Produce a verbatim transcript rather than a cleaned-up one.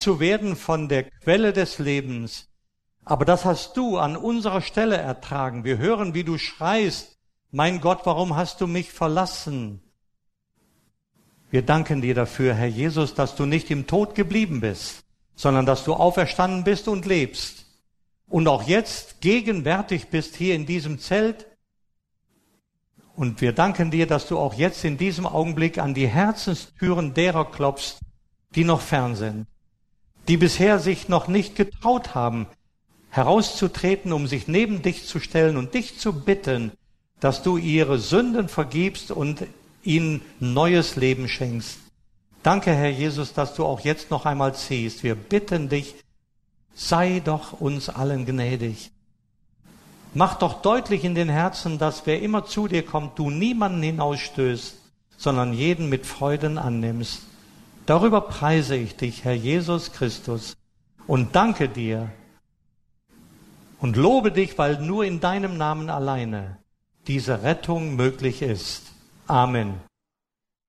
zu werden von der Quelle des Lebens. Aber das hast du an unserer Stelle ertragen. Wir hören, wie du schreist, mein Gott, warum hast du mich verlassen? Wir danken dir dafür, Herr Jesus, dass du nicht im Tod geblieben bist, sondern dass du auferstanden bist und lebst. Und auch jetzt gegenwärtig bist hier in diesem Zelt. Und wir danken dir, dass du auch jetzt in diesem Augenblick an die Herzenstüren derer klopfst, die noch fern sind, die bisher sich noch nicht getraut haben, herauszutreten, um sich neben dich zu stellen und dich zu bitten, dass du ihre Sünden vergibst und ihnen neues Leben schenkst. Danke, Herr Jesus, dass du auch jetzt noch einmal ziehst. Wir bitten dich, sei doch uns allen gnädig. Mach doch deutlich in den Herzen, dass wer immer zu dir kommt, du niemanden hinausstößt, sondern jeden mit Freuden annimmst. Darüber preise ich dich, Herr Jesus Christus, und danke dir und lobe dich, weil nur in deinem Namen alleine diese Rettung möglich ist. Amen.